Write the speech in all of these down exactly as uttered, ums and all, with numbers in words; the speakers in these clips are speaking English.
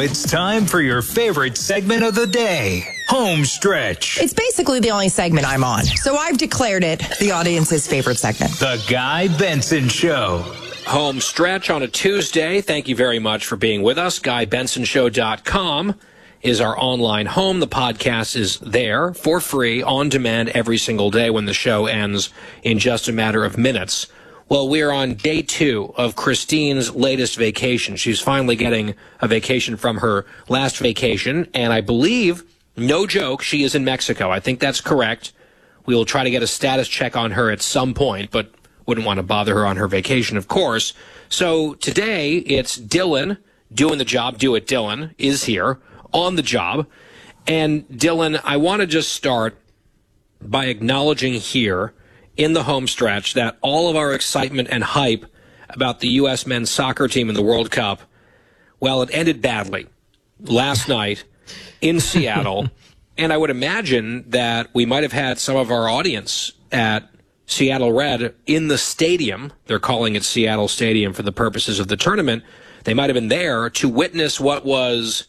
it's time for your favorite segment of the day, Home Stretch. It's basically the only segment I'm on, so I've declared it the audience's favorite segment. The Guy Benson Show. Home Stretch on a Tuesday. Thank you very much for being with us. Guy Benson Show dot com is our online home. The podcast is there for free, on demand every single day when the show ends in just a matter of minutes. Well, we're on day two of Christine's latest vacation. She's finally getting a vacation from her last vacation, and I believe, no joke, she is in Mexico. I think that's correct. We will try to get a status check on her at some point, but wouldn't want to bother her on her vacation, of course. So today, it's Dylan doing the job. Do It Dylan is here on the job. And Dylan, I want to just start by acknowledging here in the home stretch that all of our excitement and hype about the U S men's soccer team in the World Cup, well, it ended badly last night in Seattle. And I would imagine that we might have had some of our audience at Seattle Red in the stadium. They're calling it Seattle Stadium for the purposes of the tournament. They might have been there to witness what was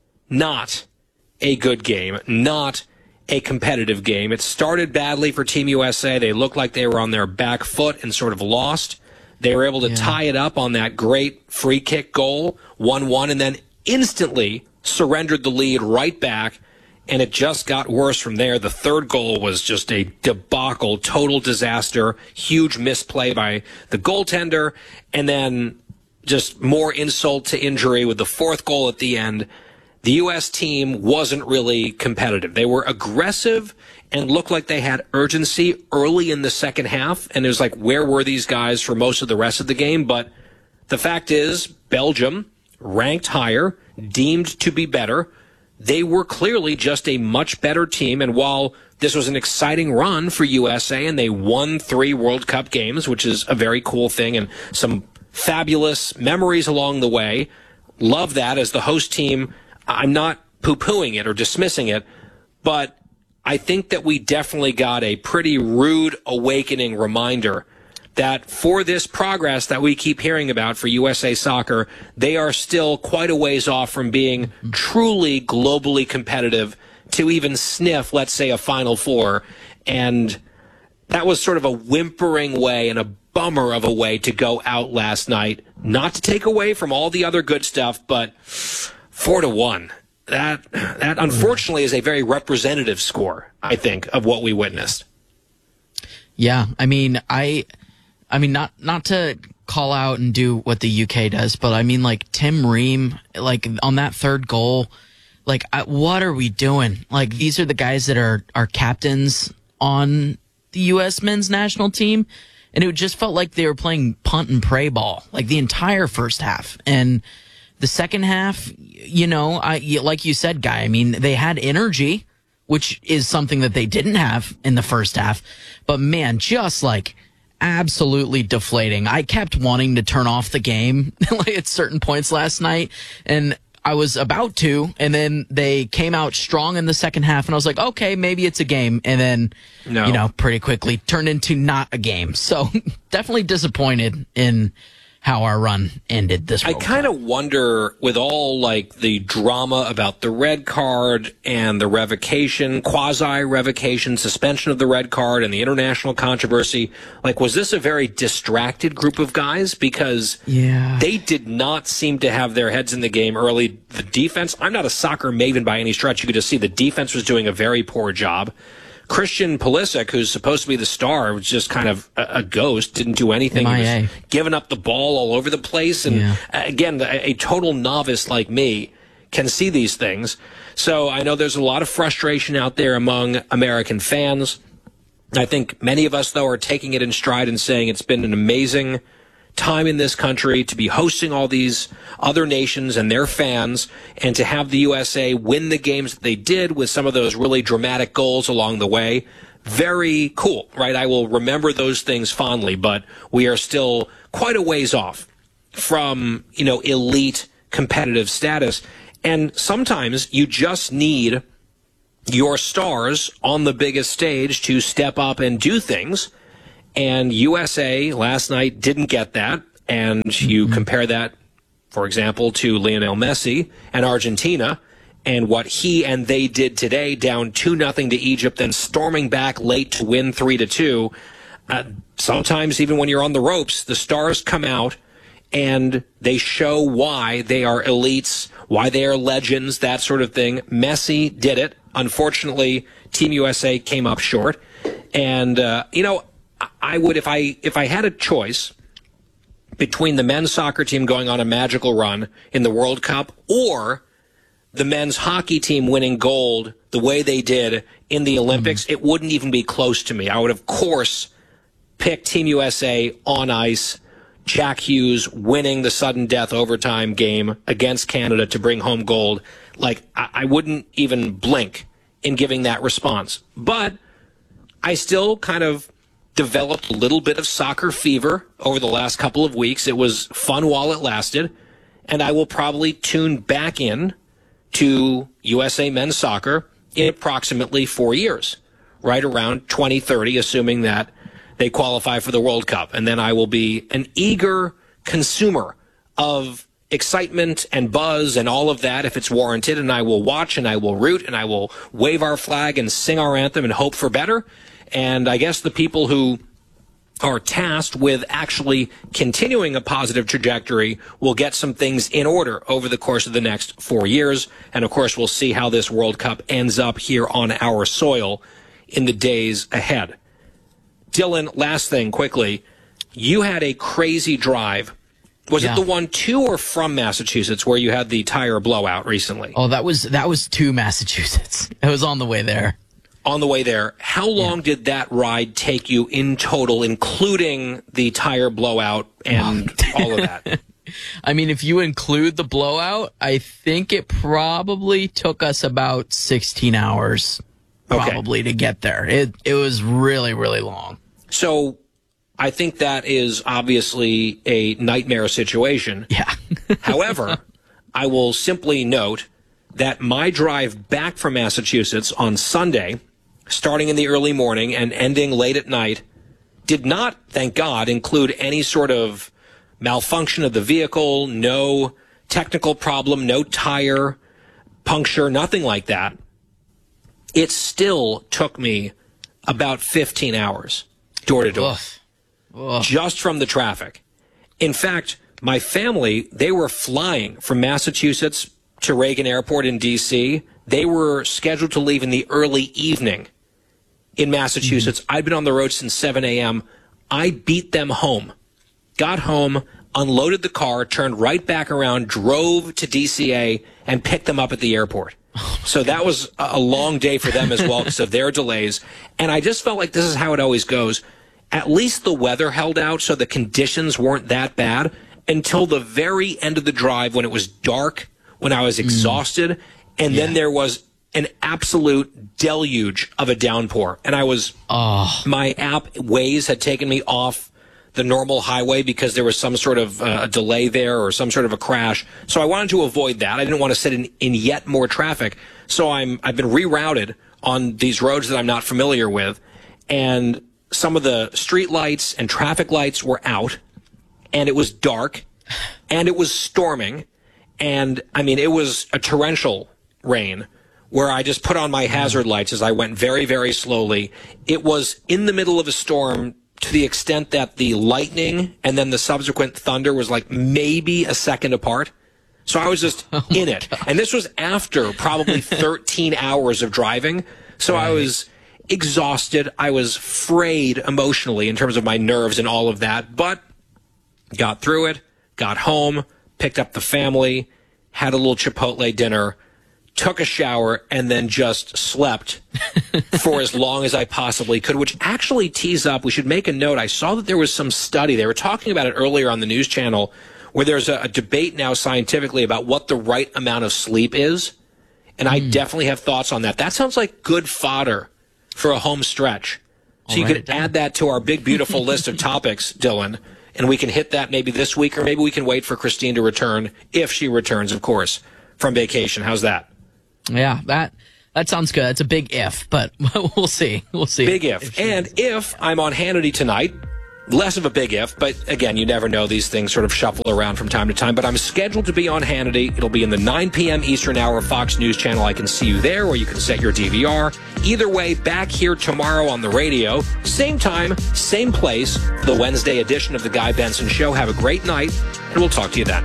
not a good game, not a competitive game. It started badly for Team U S A. They looked like they were on their back foot and sort of lost. They were able to yeah. tie it up on that great free kick goal, one one, and then instantly surrendered the lead right back, and it just got worse from there. The third goal was just a debacle, total disaster, huge misplay by the goaltender, and then just more insult to injury with the fourth goal at the end. The U S team wasn't really competitive. They were aggressive and looked like they had urgency early in the second half. And it was like, where were these guys for most of the rest of the game? But the fact is, Belgium, ranked higher, deemed to be better, they were clearly just a much better team. And while this was an exciting run for U S A and they won three World Cup games, which is a very cool thing, and some fabulous memories along the way, love that as the host team. I'm not poo-pooing it or dismissing it, but I think that we definitely got a pretty rude awakening reminder that for this progress that we keep hearing about for U S A Soccer, they are still quite a ways off from being truly globally competitive to even sniff, let's say, a Final Four. And that was sort of a whimpering way and a bummer of a way to go out last night. Not to take away from all the other good stuff, but Four to one. That that unfortunately is a very representative score, I think, of what we witnessed. Yeah, I mean, I, I mean, not not to call out and do what the U K does, but I mean, like Tim Ream, like on that third goal, like I, what are we doing? Like these are the guys that are are captains on the U S men's national team, and it just felt like they were playing punt and pray ball like the entire first half. And the second half, you know, I, like you said, Guy, I mean, they had energy, which is something that they didn't have in the first half. But, man, just, like, absolutely deflating. I kept wanting to turn off the game like, at certain points last night, and I was about to, and then they came out strong in the second half, and I was like, okay, maybe it's a game. And then, no. you know, pretty quickly turned into not a game. So definitely disappointed in how our run ended this World I kind of wonder, with all like the drama about the red card and the revocation, quasi-revocation, suspension of the red card and the international controversy, like was this a very distracted group of guys? Because yeah. they did not seem to have their heads in the game early. The defense, I'm not a soccer maven by any stretch. You could just see the defense was doing a very poor job. Christian Pulisic, who's supposed to be the star, was just kind of a, a ghost, didn't do anything. M I A. He was giving up the ball all over the place. And yeah. again, a, a total novice like me can see these things. So I know there's a lot of frustration out there among American fans. I think many of us, though, are taking it in stride and saying it's been an amazing time in this country to be hosting all these other nations and their fans, and to have the U S A win the games that they did with some of those really dramatic goals along the way. Very cool, right? I will remember those things fondly, but we are still quite a ways off from, you know, elite competitive status. And sometimes you just need your stars on the biggest stage to step up and do things. And U S A last night didn't get that. And you mm-hmm. compare that for example, to Lionel Messi and Argentina, and what he and they did today, down two nothing to Egypt, then storming back late to win three to two. Uh, sometimes even when you're on the ropes, the stars come out and they show why they are elites, why they are legends, that sort of thing. Messi did it. Unfortunately, Team U S A came up short. And, uh, you know, I would, if I if I had a choice between the men's soccer team going on a magical run in the World Cup or the men's hockey team winning gold the way they did in the Olympics, mm-hmm. it wouldn't even be close to me. I would, of course, pick Team U S A on ice, Jack Hughes winning the sudden death overtime game against Canada to bring home gold. Like, I, I wouldn't even blink in giving that response. But I still kind of developed a little bit of soccer fever over the last couple of weeks. It was fun while it lasted, and I will probably tune back in to U S A men's soccer in approximately four years, right around twenty thirty, assuming that they qualify for the World Cup. And then I will be an eager consumer of excitement and buzz and all of that if it's warranted, and I will watch and I will root and I will wave our flag and sing our anthem and hope for better. And I guess the people who are tasked with actually continuing a positive trajectory will get some things in order over the course of the next four years. And, of course, we'll see how this World Cup ends up here on our soil in the days ahead. Dylan, last thing, quickly. You had a crazy drive. Was yeah. it the one to or from Massachusetts where you had the tire blowout recently? Oh, that was that was to Massachusetts. It was on the way there. On the way there. How long yeah. did that ride take you in total, including the tire blowout and all of that? I mean, if you include the blowout, I think it probably took us about sixteen hours probably okay. to get there. It it was really, really long. So I think that is obviously a nightmare situation. Yeah. However, I will simply note that my drive back from Massachusetts on Sunday, starting in the early morning and ending late at night, did not, thank God, include any sort of malfunction of the vehicle, no technical problem, no tire puncture, nothing like that. It still took me about fifteen hours door to door, just from the traffic. In fact, my family, they were flying from Massachusetts to Reagan Airport in D C. They were scheduled to leave in the early evening in Massachusetts. Mm-hmm. I'd been on the road since seven a.m. I beat them home, got home, unloaded the car, turned right back around, drove to D C A, and picked them up at the airport. Oh, so that was a long day for them as well because of their delays. And I just felt like this is how it always goes. At least the weather held out, so the conditions weren't that bad until the very end of the drive when it was dark, when I was exhausted, mm. and yeah. then there was an absolute deluge of a downpour. And I was, oh. my app Waze had taken me off the normal highway because there was some sort of uh, a delay there or some sort of a crash. So I wanted to avoid that. I didn't want to sit in, in yet more traffic. So I'm, I've been rerouted on these roads that I'm not familiar with. And some of the street lights and traffic lights were out, and it was dark, and it was storming, and, I mean, it was a torrential rain where I just put on my hazard lights as I went very, very slowly. It was in the middle of a storm to the extent that the lightning and then the subsequent thunder was like maybe a second apart. So I was just oh in it. God. And this was after probably thirteen hours of driving. So right. I was exhausted. I was frayed emotionally in terms of my nerves and all of that, but got through it, got home, picked up the family, had a little Chipotle dinner, took a shower, and then just slept for as long as I possibly could, which actually tees up. We should make a note. I saw that there was some study. They were talking about it earlier on the news channel where there's a, a debate now scientifically about what the right amount of sleep is. And mm. I definitely have thoughts on that. That sounds like good fodder for a home stretch. So I'll you could add that to our big, beautiful list of topics, Dylan, and we can hit that maybe this week, or maybe we can wait for Christine to return, if she returns, of course, from vacation. How's that? Yeah, that that sounds good. It's a big if, but we'll see. We'll see. Big if. if and if I'm on Hannity tonight, less of a big if, but again, you never know. These things sort of shuffle around from time to time. But I'm scheduled to be on Hannity. It'll be in the nine p.m. Eastern hour Fox News channel. I can see you there, or you can set your D V R. Either way, back here tomorrow on the radio. Same time, same place, the Wednesday edition of The Guy Benson Show. Have a great night, and we'll talk to you then.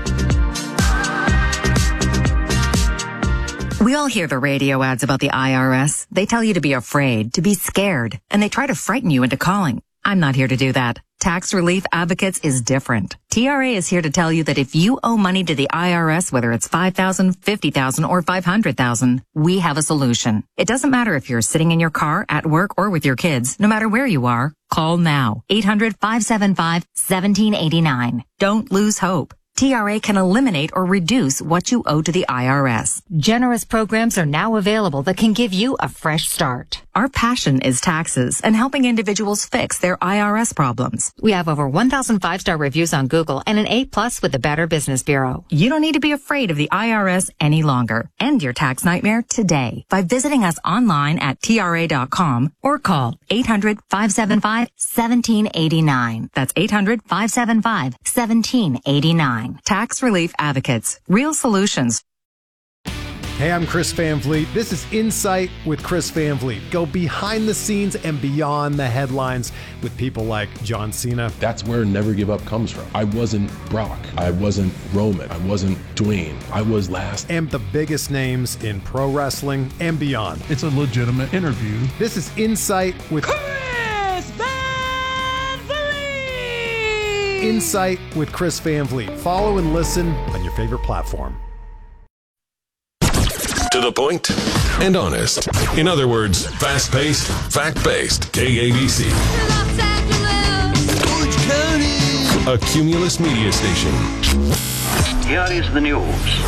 We all hear the radio ads about the I R S. They tell you to be afraid, to be scared, and they try to frighten you into calling. I'm not here to do that. Tax Relief Advocates is different. T R A is here to tell you that if you owe money to the I R S, whether it's five thousand dollars, fifty thousand dollars, or five hundred thousand dollars, we have a solution. It doesn't matter if you're sitting in your car, at work, or with your kids. No matter where you are, call now. eight hundred, five seven five, one seven eight nine. Don't lose hope. T R A can eliminate or reduce what you owe to the I R S. Generous programs are now available that can give you a fresh start. Our passion is taxes and helping individuals fix their I R S problems. We have over one thousand five-star reviews on Google and an A plus with the Better Business Bureau. You don't need to be afraid of the I R S any longer. End your tax nightmare today by visiting us online at T R A dot com or call eight hundred, five seven five, one seven eight nine. That's eight hundred, five seven five, one seven eight nine. Tax Relief Advocates. Real solutions. Hey, I'm Chris Van Vliet. This is Insight with Chris Van Vliet. Go behind the scenes and beyond the headlines with people like John Cena. That's where Never Give Up comes from. I wasn't Brock. I wasn't Roman. I wasn't Dwayne. I was last. And the biggest names in pro wrestling and beyond. It's a legitimate interview. This is Insight with Chris Van Vliet. Insight with Chris Van Vliet. Follow and listen on your favorite platform. To the point and honest. In other words, fast-paced, fact-based. K A B C. Los Angeles. Orange County. A Cumulus media station. Here is the news.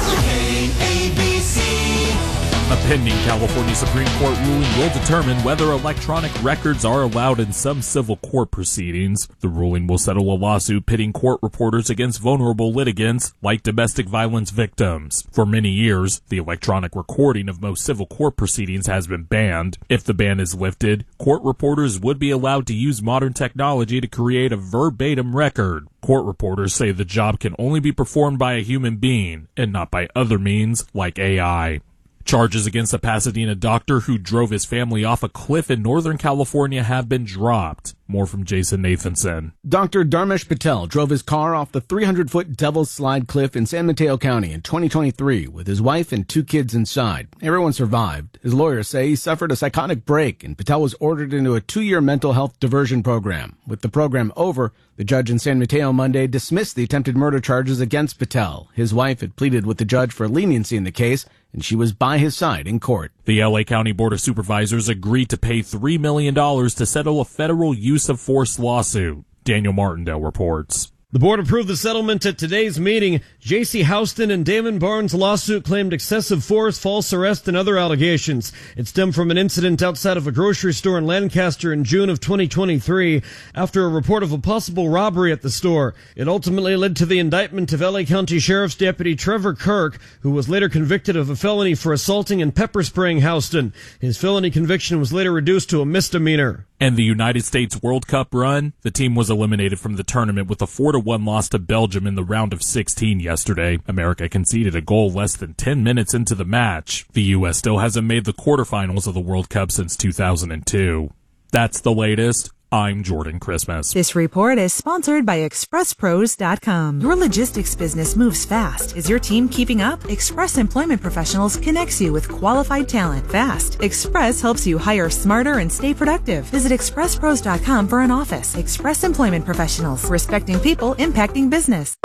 K A B C. A pending California Supreme Court ruling will determine whether electronic records are allowed in some civil court proceedings. The ruling will settle a lawsuit pitting court reporters against vulnerable litigants like domestic violence victims. For many years, the electronic recording of most civil court proceedings has been banned. If the ban is lifted, court reporters would be allowed to use modern technology to create a verbatim record. Court reporters say the job can only be performed by a human being and not by other means like A I. Charges against a Pasadena doctor who drove his family off a cliff in Northern California have been dropped. More from Jason Nathanson. Doctor Dharmesh Patel drove his car off the three hundred foot Devil's Slide Cliff in San Mateo County in twenty twenty-three with his wife and two kids inside. Everyone survived. His lawyers say he suffered a psychotic break, and Patel was ordered into a two-year mental health diversion program. With the program over, the judge in San Mateo Monday dismissed the attempted murder charges against Patel. His wife had pleaded with the judge for leniency in the case, and she was by his side in court. The L A County Board of Supervisors agreed to pay three million dollars to settle a federal use of force lawsuit. Daniel Martindale reports. The board approved the settlement at today's meeting. J C Houston and Damon Barnes' lawsuit claimed excessive force, false arrest, and other allegations. It stemmed from an incident outside of a grocery store in Lancaster in June of twenty twenty-three after a report of a possible robbery at the store. It ultimately led to the indictment of L A County Sheriff's Deputy Trevor Kirk, who was later convicted of a felony for assaulting and pepper spraying Houston. His felony conviction was later reduced to a misdemeanor. And the United States World Cup run, the team was eliminated from the tournament with a four to one loss to Belgium in the round of sixteen yesterday. America conceded a goal less than ten minutes into the match. The U S still hasn't made the quarterfinals of the World Cup since two thousand two. That's the latest. I'm Jordan Christmas. This report is sponsored by Express Pros dot com. Your logistics business moves fast. Is your team keeping up? Express Employment Professionals connects you with qualified talent fast. Express helps you hire smarter and stay productive. Visit Express Pros dot com for an office. Express Employment Professionals, respecting people, impacting business.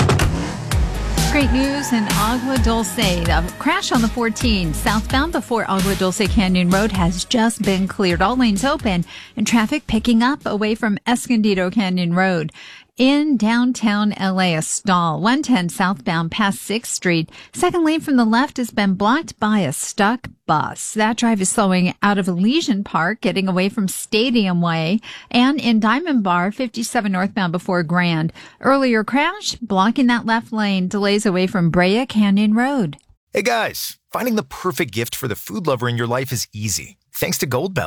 Great news in Agua Dulce. The crash on the fourteen southbound before Agua Dulce Canyon Road has just been cleared. All lanes open and traffic picking up away from Escondido Canyon Road. In downtown L A, a stall, one ten southbound past sixth Street. Second lane from the left has been blocked by a stuck bus. That drive is slowing out of Elysian Park, getting away from Stadium Way. And in Diamond Bar, fifty-seven northbound before Grand. Earlier crash, blocking that left lane, delays away from Brea Canyon Road. Hey guys, finding the perfect gift for the food lover in your life is easy, thanks to Goldbelly.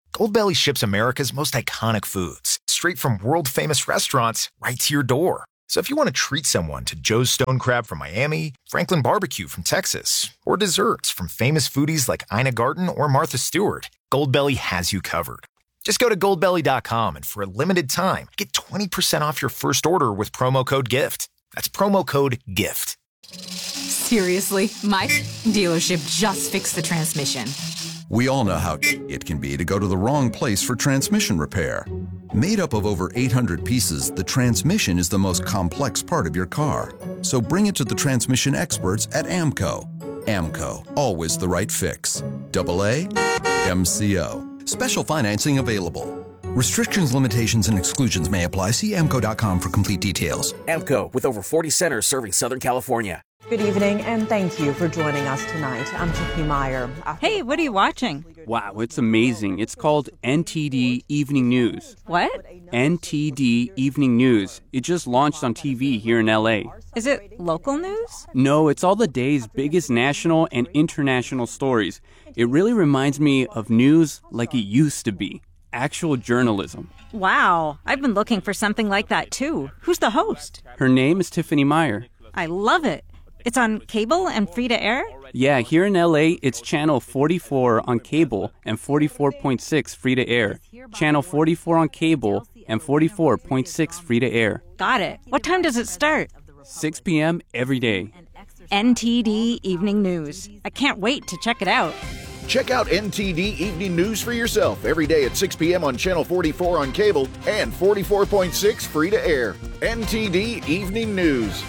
Goldbelly ships America's most iconic foods straight from world-famous restaurants right to your door. So if you want to treat someone to Joe's Stone Crab from Miami, Franklin Barbecue from Texas, or desserts from famous foodies like Ina Garten or Martha Stewart, Goldbelly has you covered. Just go to goldbelly dot com and for a limited time, get twenty percent off your first order with promo code GIFT. That's promo code GIFT. Seriously, my dealership just fixed the transmission. We all know how it can be to go to the wrong place for transmission repair. Made up of over eight hundred pieces, the transmission is the most complex part of your car. So bring it to the transmission experts at AMCO. AMCO, always the right fix. Double A, M C O. Special financing available. Restrictions, limitations, and exclusions may apply. See amco dot com for complete details. AMCO, with over forty centers serving Southern California. Good evening, and thank you for joining us tonight. I'm Tiffany Meyer. Hey, what are you watching? Wow, it's amazing. It's called N T D Evening News. What? N T D Evening News. It just launched on T V here in L A. Is it local news? No, it's all the day's biggest national and international stories. It really reminds me of news like it used to be. Actual journalism. Wow, I've been looking for something like that too. Who's the host? Her name is Tiffany Meyer. I love it. It's on cable and free to air? Yeah, here in L A, it's channel forty-four on cable and forty-four point six free to air. Channel forty-four on cable and forty-four point six free to air. Got it. What time does it start? six p.m. every day. N T D Evening News. I can't wait to check it out. Check out N T D Evening News for yourself every day at six p.m. on Channel forty-four on cable and forty-four point six free to air. N T D Evening News.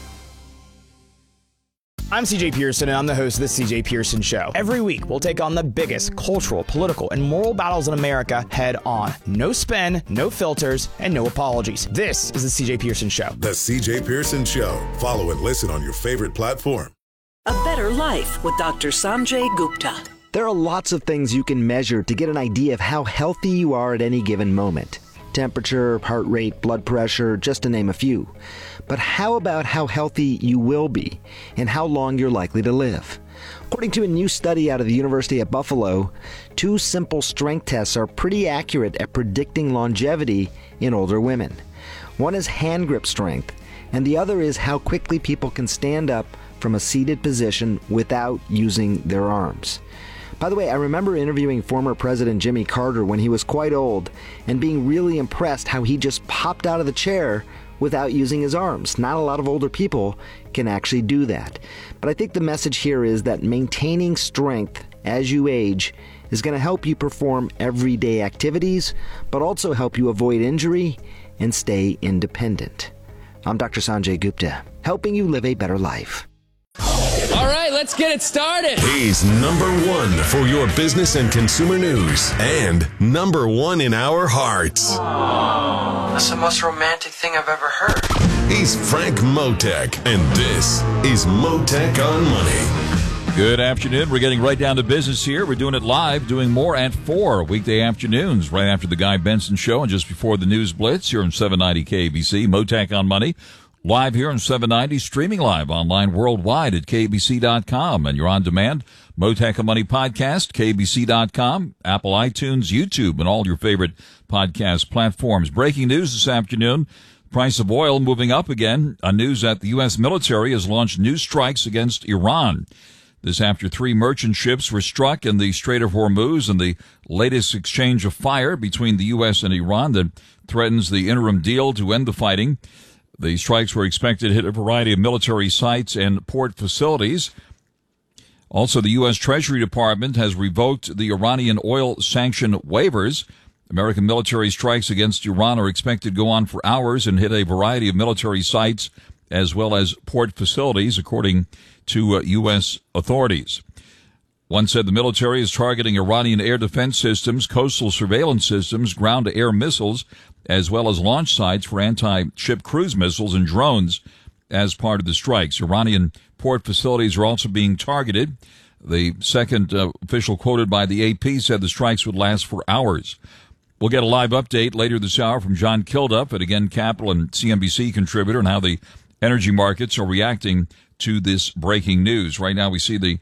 I'm C J Pearson, and I'm the host of The C J Pearson Show. Every week, we'll take on the biggest cultural, political, and moral battles in America head on. No spin, no filters, and no apologies. This is The C J Pearson Show. The C J Pearson Show. Follow and listen on your favorite platform. A Better Life with Doctor Sanjay Gupta. There are lots of things you can measure to get an idea of how healthy you are at any given moment. Temperature, heart rate, blood pressure, just to name a few. But how about how healthy you will be and how long you're likely to live? According to a new study out of the University of Buffalo, two simple strength tests are pretty accurate at predicting longevity in older women. One is hand grip strength, and the other is how quickly people can stand up from a seated position without using their arms. By the way, I remember interviewing former President Jimmy Carter when he was quite old and being really impressed how he just popped out of the chair without using his arms. Not a lot of older people can actually do that. But I think the message here is that maintaining strength as you age is going to help you perform everyday activities, but also help you avoid injury and stay independent. I'm Doctor Sanjay Gupta, helping you live a better life. All right, let's get it started. He's number one for your business and consumer news and number one in our hearts. That's the most romantic thing I've ever heard. He's Frank Motek, and this is Motek on Money. Good afternoon. We're getting right down to business here. We're doing it live, doing more at four weekday afternoons, right after the Guy Benson Show and just before the News Blitz here on seven ninety K B C. Motek on Money. Live here on seven ninety, streaming live online worldwide at K B C dot com. And you're on demand, Motek on Money podcast, K B C dot com, Apple iTunes, YouTube, and all your favorite podcast platforms. Breaking news this afternoon, price of oil moving up again. On news that the U S military has launched new strikes against Iran. This after three merchant ships were struck in the Strait of Hormuz and the latest exchange of fire between the U S and Iran that threatens the interim deal to end the fighting. The strikes were expected to hit a variety of military sites and port facilities. Also, the U S Treasury Department has revoked the Iranian oil sanction waivers. American military strikes against Iran are expected to go on for hours and hit a variety of military sites as well as port facilities, according to uh, U S authorities. One said the military is targeting Iranian air defense systems, coastal surveillance systems, ground-to-air missiles, as well as launch sites for anti-ship cruise missiles and drones as part of the strikes. Iranian port facilities are also being targeted. The second uh, official quoted by the A P said the strikes would last for hours. We'll get a live update later this hour from John Kilduff, at Again Capital and C N B C contributor, on how the energy markets are reacting to this breaking news. Right now we see the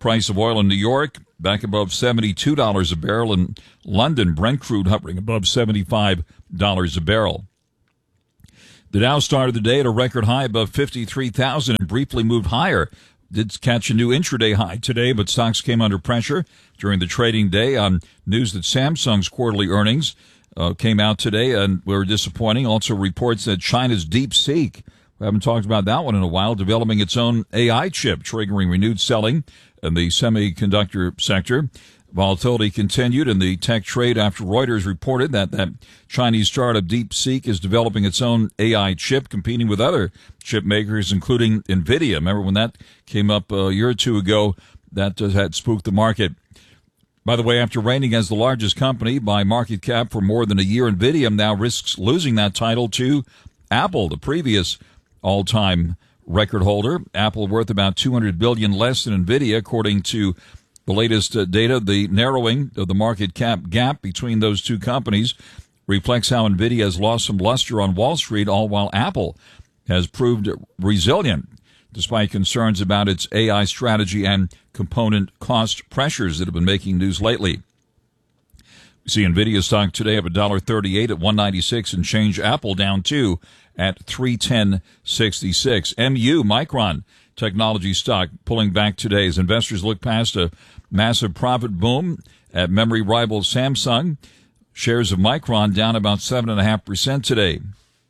Price of oil in New York back above seventy-two dollars a barrel. In London, Brent crude hovering above seventy-five dollars a barrel. The Dow started the day at a record high above fifty-three thousand and briefly moved higher. Did catch a new intraday high today, but stocks came under pressure during the trading day on news that Samsung's quarterly earnings uh, came out today and were disappointing. Also reports that China's DeepSeek, we haven't talked about that one in a while, developing its own A I chip, triggering renewed selling in the semiconductor sector. Volatility continued in the tech trade after Reuters reported that that Chinese startup DeepSeek is developing its own A I chip, competing with other chip makers, including NVIDIA. Remember when that came up a year or two ago, that uh, had spooked the market. By the way, after reigning as the largest company by market cap for more than a year, NVIDIA now risks losing that title to Apple, the previous all-time record holder. Apple worth about two hundred billion dollars less than NVIDIA, according to the latest uh, data. The narrowing of the market cap gap between those two companies reflects how NVIDIA has lost some luster on Wall Street, all while Apple has proved resilient despite concerns about its A I strategy and component cost pressures that have been making news lately. We see NVIDIA stock today of one dollar thirty-eight at one ninety-six and change. Apple down two at three ten sixty-six. M U, Micron Technology stock pulling back today as investors look past a massive profit boom at memory rival Samsung. Shares of Micron down about seven point five percent today.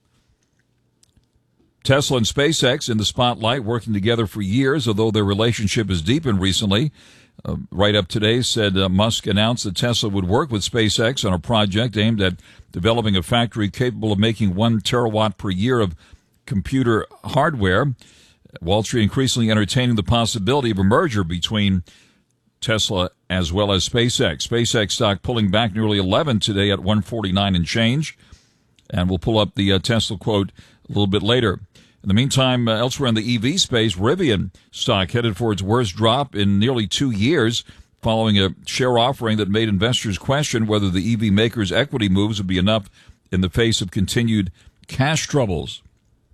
Tesla and SpaceX in the spotlight, working together for years, although their relationship has deepened recently. Uh, right up today said uh, Musk announced that Tesla would work with SpaceX on a project aimed at developing a factory capable of making one terawatt per year of computer hardware. Wall Street increasingly entertaining the possibility of a merger between Tesla as well as SpaceX. SpaceX stock pulling back nearly eleven today at one forty-nine and change. And we'll pull up the uh, Tesla quote a little bit later. In the meantime, uh, elsewhere in the E V space, Rivian stock headed for its worst drop in nearly two years following a share offering that made investors question whether the E V maker's equity moves would be enough in the face of continued cash troubles.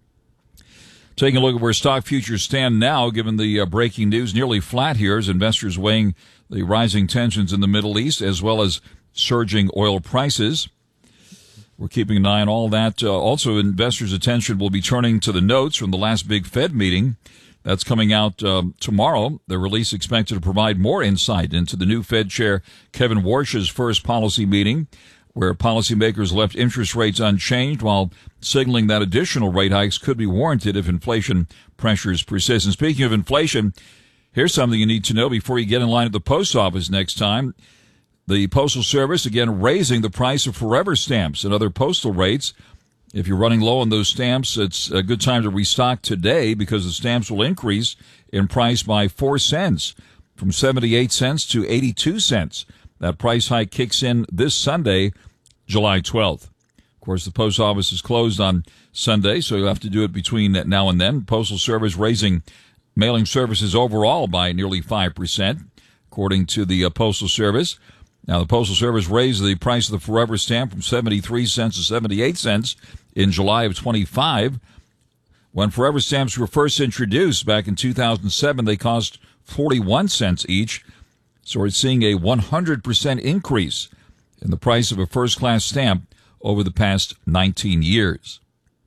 Taking a look at where stock futures stand now, given the uh, breaking news, nearly flat here as investors weighing the rising tensions in the Middle East as well as surging oil prices. We're keeping an eye on all that. Uh, also, investors' attention will be turning to the notes from the last big Fed meeting. That's coming out uh, tomorrow. The release expected to provide more insight into the new Fed Chair Kevin Warsh's first policy meeting, where policymakers left interest rates unchanged while signaling that additional rate hikes could be warranted if inflation pressures persist. And speaking of inflation, here's something you need to know before you get in line at the post office next time. The Postal Service, again, raising the price of forever stamps and other postal rates. If you're running low on those stamps, it's a good time to restock today because the stamps will increase in price by four cents from seventy-eight cents to eighty-two cents. That price hike kicks in this Sunday, July twelfth. Of course, the post office is closed on Sunday, so you'll have to do it between now and then. Postal Service raising mailing services overall by nearly five percent, according to the uh, Postal Service. Now, the Postal Service raised the price of the forever stamp from seventy-three cents to seventy-eight cents in July of twenty-five. When forever stamps were first introduced back in two thousand seven, they cost forty-one cents each. So we're seeing a one hundred percent increase in the price of a first-class stamp over the past nineteen years.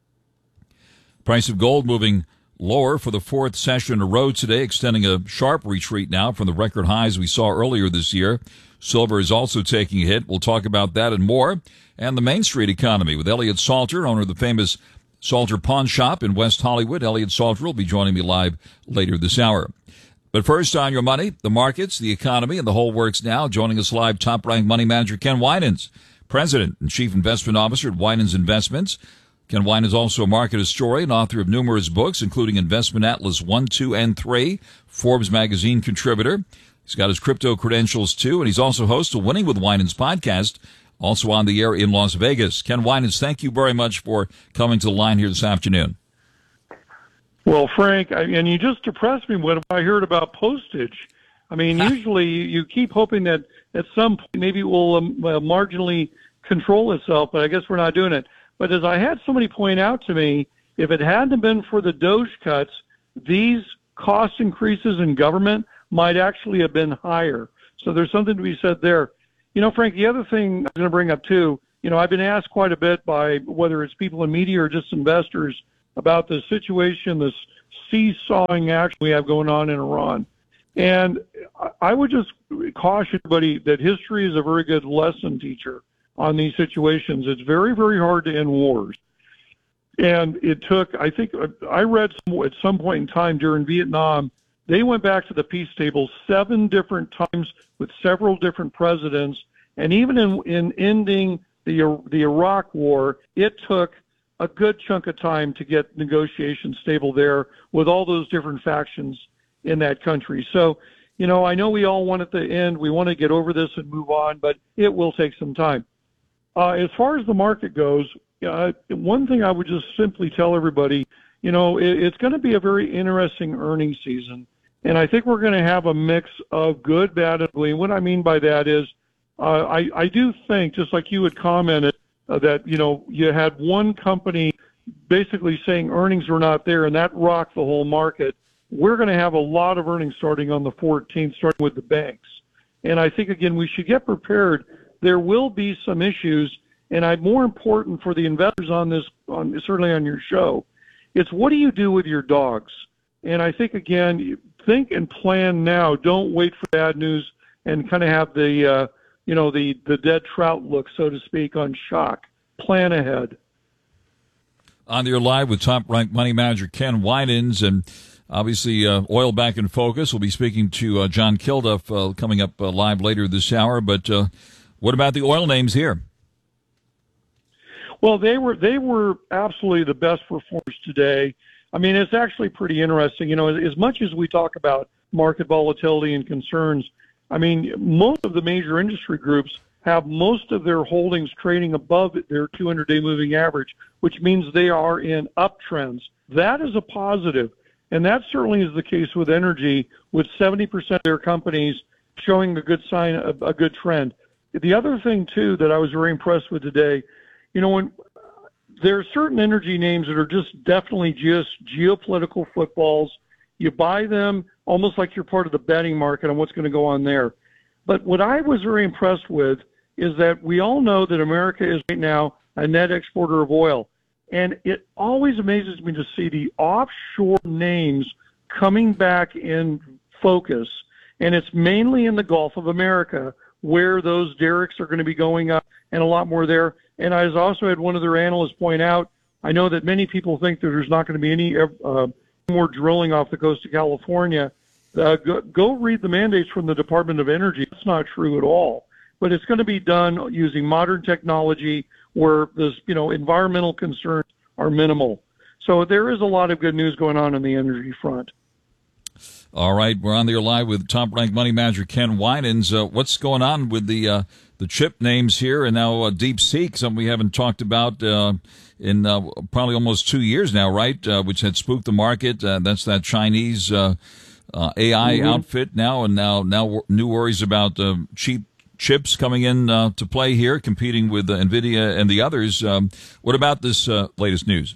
Price of gold moving lower for the fourth session in a row today, extending a sharp retreat now from the record highs we saw earlier this year. Silver is also taking a hit. We'll talk about that and more. And the Main Street economy with Elliot Salter, owner of the famous Salter Pawn Shop in West Hollywood. Elliot Salter will be joining me live later this hour. But first, on your money, the markets, the economy, and the whole works now. Joining us live, top-ranked money manager Ken Winans, President and Chief Investment Officer at Winans Investments. Ken Winans is also a market historian, author of numerous books, including Investment Atlas one, two, and three, Forbes magazine contributor. He's got his crypto credentials, too, and he's also host of Winning with Winans podcast, also on the air in Las Vegas. Ken Winans, thank you very much for coming to the line here this afternoon. Well, Frank, I, and you just depressed me when I heard about postage. I mean, usually you keep hoping that at some point maybe it will um, uh, marginally control itself, but I guess we're not doing it. But as I had somebody point out to me, if it hadn't been for the Doge cuts, these cost increases in government might actually have been higher. So there's something to be said there. You know, Frank, the other thing I'm going to bring up too, you know, I've been asked quite a bit by whether it's people in media or just investors about the situation, this seesawing action we have going on in Iran. And I would just caution everybody that history is a very good lesson teacher on these situations. It's very, very hard to end wars. And it took, I think, I read some, at some point in time during Vietnam, they went back to the peace table seven different times with several different presidents. And even in, in ending the, the Iraq war, it took a good chunk of time to get negotiations stable there with all those different factions in that country. So, you know, I know we all want at the end, we want to get over this and move on, but it will take some time. Uh, as far as the market goes, uh, one thing I would just simply tell everybody, you know, it, it's going to be a very interesting earnings season. And I think we're going to have a mix of good, bad, and ugly. And what I mean by that is, uh, I, I do think, just like you had commented, uh, that, you know, you had one company basically saying earnings were not there, and that rocked the whole market. We're going to have a lot of earnings starting on the fourteenth, starting with the banks. And I think, again, we should get prepared. There will be some issues, and I, more important for the investors on this, on, certainly on your show, it's what do you do with your dogs? And I think, again, think and plan now. Don't wait for bad news and kind of have the, uh, you know, the, the dead trout look, so to speak, on shock. Plan ahead. On your live with top-ranked money manager Ken Winans, and obviously uh, oil back in focus. We'll be speaking to uh, John Kilduff uh, coming up uh, live later this hour. But uh, what about the oil names here? Well, they were they were absolutely the best performers today. I mean, it's actually pretty interesting. You know, as much as we talk about market volatility and concerns, I mean, most of the major industry groups have most of their holdings trading above their two hundred day moving average, which means they are in uptrends. That is a positive. And that certainly is the case with energy, with seventy percent of their companies showing a good sign, a, a good trend. The other thing, too, that I was very impressed with today, you know, when there are certain energy names that are just definitely just geopolitical footballs. You buy them almost like you're part of the betting market on what's going to go on there. But what I was very impressed with is that we all know that America is right now a net exporter of oil. And it always amazes me to see the offshore names coming back in focus. And it's mainly in the Gulf of America where those derricks are going to be going up and a lot more there. And I also had one of their analysts point out, I know that many people think that there's not going to be any uh, more drilling off the coast of California. Uh, go, go read the mandates from the Department of Energy. That's not true at all. But it's going to be done using modern technology where the, you know, environmental concerns are minimal. So there is a lot of good news going on on the energy front. All right, we're on there live with top-ranked money manager Ken Winans. Uh, what's going on with the uh, the chip names here, and now uh, DeepSeek, something we haven't talked about uh, in uh, probably almost two years now, right? Uh, which had spooked the market. Uh, that's that Chinese uh, uh, A I mm-hmm. outfit now, and now now new worries about uh, cheap chips coming in uh, to play here, competing with uh, NVIDIA and the others. Um, what about this uh, latest news?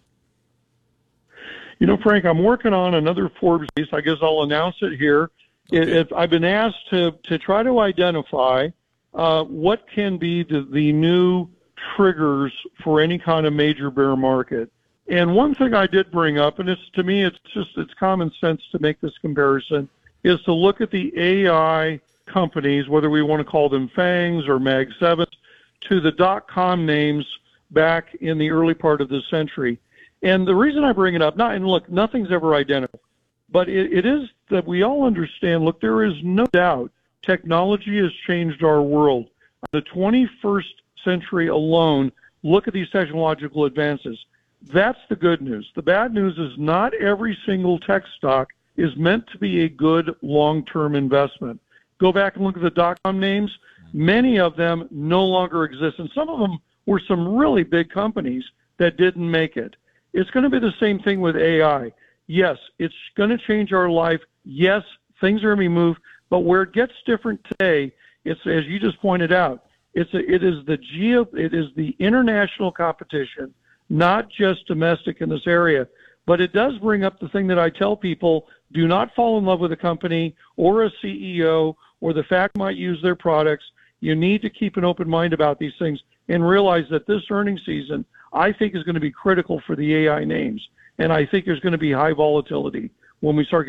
You know, Frank, I'm working on another Forbes piece. I guess I'll announce it here. Okay. If I've been asked to, to try to identify uh, what can be the, the new triggers for any kind of major bear market. And one thing I did bring up, and it's to me, it's just it's common sense to make this comparison, is to look at the A I companies, whether we want to call them FANGs or Mag sevens, to the dot-com names back in the early part of this century. And the reason I bring it up, not and look, nothing's ever identical, but it, it is that we all understand, look, there is no doubt technology has changed our world. The twenty-first century alone, look at these technological advances. That's the good news. The bad news is not every single tech stock is meant to be a good long-term investment. Go back and look at the dot-com names. Many of them no longer exist, and some of them were some really big companies that didn't make it. It's going to be the same thing with A I. Yes, it's going to change our life. Yes, things are going to be moved, but where it gets different today, it's as you just pointed out. It's a, it is the geo, it is the international competition, not just domestic in this area. But it does bring up the thing that I tell people: Do not fall in love with a company or a C E O or the fact might use their products. You need to keep an open mind about these things and realize that this earnings season, I think, is going to be critical for the A I names. And I think there's going to be high volatility when we start getting